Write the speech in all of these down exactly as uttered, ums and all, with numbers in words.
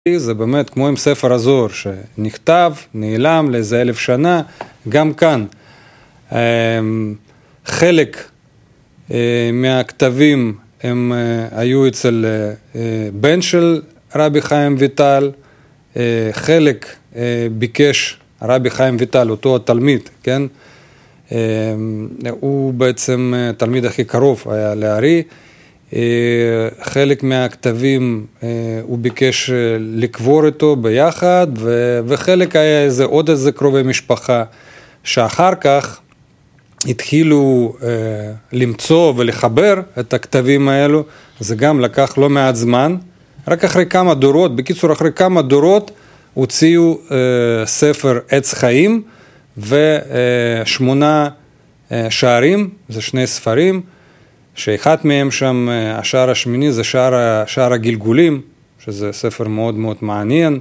זה באמת כמו עם ספר הזוהר, שנכתב, נעלם לאיזה אלף שנה, גם כאן. חלק מהכתבים הם היו אצל בן של רבי חיים ויטל, חלק ביקש רבי חיים ויטל, אותו התלמיד, כן? הוא בעצם תלמיד הכי קרוב היה לארי, חלק מהכתבים הוא ביקש לקבור אותו ביחד, וחלק היה איזה, עוד איזה קרובי משפחה, שאחר כך התחילו למצוא ולחבר את הכתבים האלו, זה גם לקח לא מעט זמן, רק אחרי כמה דורות, בקיצור אחרי כמה דורות, הוציאו ספר עץ חיים ושמונה שערים, זה שני ספרים, שאחד מהם שם, השער השמיני, זה שער, שער הגלגולים, שזה ספר מאוד מאוד מעניין,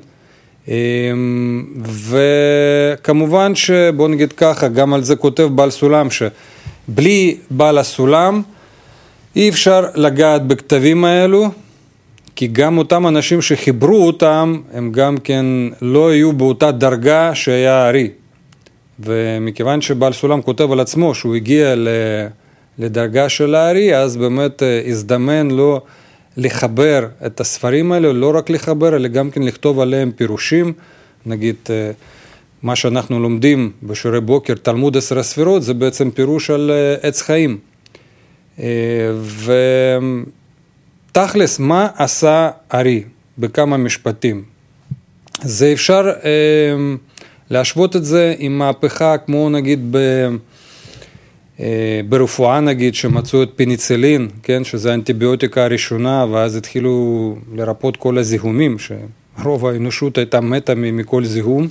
וכמובן שבוא נגיד ככה, גם על זה כותב בעל סולם, שבלי בעל הסולם אי אפשר לגעת בכתבים האלו, כי גם אותם אנשים שחיברו אותם, הם גם כן לא היו באותה דרגה שהיה הארי, ומכיוון שבעל סולם כותב על עצמו שהוא הגיע ל... לדרגה של הארי, אז באמת הזדמן לו לחבר את הספרים האלה, לא רק לחבר, אלא גם כן לכתוב עליהם פירושים, נגיד מה שאנחנו לומדים בשיעורי בוקר, תלמוד עשר הספירות, זה בעצם פירוש על עץ חיים. ותכלס, מה עשה הארי בכמה משפטים? זה אפשר להשוות את זה עם מהפכה כמו נגיד ב... ברפואה נגיד שמצאו את פניצילין, כן, שזה האנטיביוטיקה הראשונה, ואז התחילו לרפות כל הזיהומים, שרוב האנושות הייתה מתה מכל זיהום,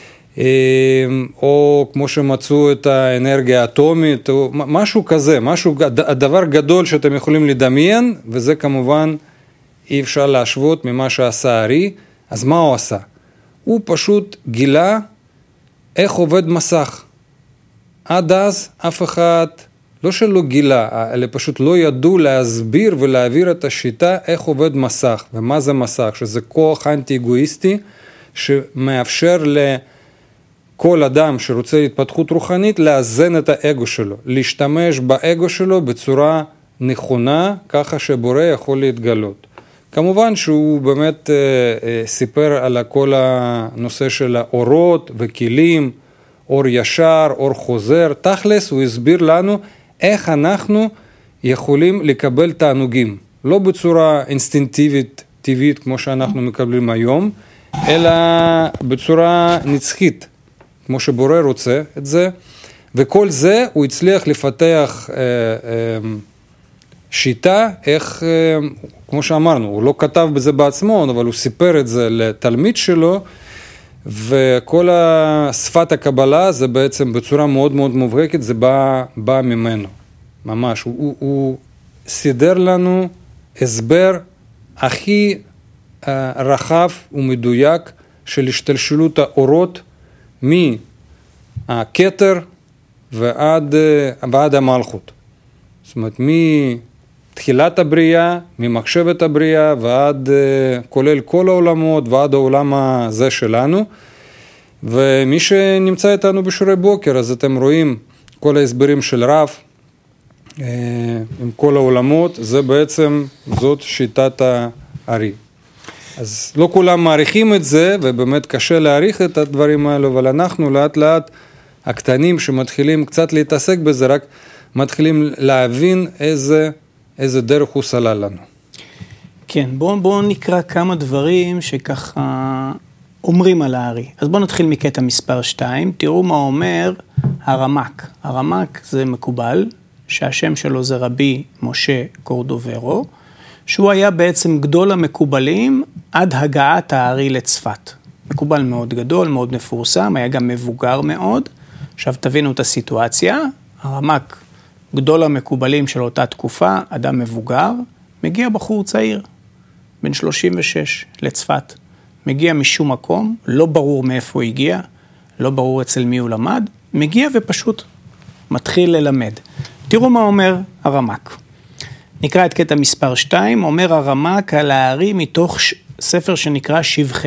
או כמו שמצאו את האנרגיה האטומית, או משהו כזה, משהו, הדבר גדול שאתם יכולים לדמיין, וזה כמובן אי אפשר להשוות ממה שעשה הארי. אז מה הוא עשה? הוא פשוט גילה איך עובד מסך. עד אז אף אחד, לא שלא גילה, אלא פשוט לא ידעו להסביר ולהעביר את השיטה איך עובד מסך. ומה זה מסך? שזה כוח אנטי-אגואיסטי שמאפשר לכל אדם שרוצה התפתחות רוחנית לאזן את האגו שלו, להשתמש באגו שלו בצורה נכונה, ככה שבורא יכול להתגלות. כמובן שהוא באמת סיפר על כל הנושא של האורות וכלים, אור ישר, אור חוזר, תכלס הוא הסביר לנו איך אנחנו יכולים לקבל תענוגים, לא בצורה אינסטינקטיבית, טבעית, כמו שאנחנו מקבלים היום, אלא בצורה נצחית, כמו שבורא רוצה את זה, וכל זה הוא הצליח לפתח אה, אה, שיטה, איך, אה, כמו שאמרנו, הוא לא כתב בזה בעצמו, אבל הוא סיפר את זה לתלמיד שלו, וכל שפת הקבלה זה בעצם בצורה מאוד מאוד מובהקת, זה בא, בא ממנו, ממש. הוא, הוא, הוא סידר לנו הסבר הכי uh, רחב ומדויק של השתלשלות האורות מהכתר ועד, uh, ועד המלכות. זאת אומרת, מתחילת הבריאה, ממחשבת הבריאה ועד, uh, כולל כל העולמות ועד העולם הזה שלנו. ומי שנמצא איתנו בשיעורי בוקר, אז אתם רואים כל ההסברים של רב, uh, עם כל העולמות, זה בעצם, זאת שיטת הארי. אז לא כולם מעריכים את זה, ובאמת קשה להעריך את הדברים האלו, אבל אנחנו לאט לאט, הקטנים שמתחילים קצת להתעסק בזה, רק מתחילים להבין איזה, איזה דרך הוא סלל לנו. כן, בואו בוא נקרא כמה דברים שככה אומרים על הארי. אז בואו נתחיל מקטע מספר שתיים, תראו מה אומר הרמק. הרמק זה מקובל, שהשם שלו זה רבי משה קורדוברו, שהוא היה בעצם גדול המקובלים עד הגעת הארי לצפת. מקובל מאוד גדול, מאוד מפורסם, היה גם מבוגר מאוד. עכשיו תבינו את הסיטואציה, הרמק, גדול המקובלים של אותה תקופה, אדם מבוגר, מגיע בחור צעיר, בן שלושים ושש, לצפת. מגיע משום מקום, לא ברור מאיפה הוא הגיע, לא ברור אצל מי הוא למד, מגיע ופשוט מתחיל ללמד. תראו מה אומר הרמק. נקרא את קטע מספר שתיים, אומר הרמק על הארי מתוך ספר שנקרא שבחי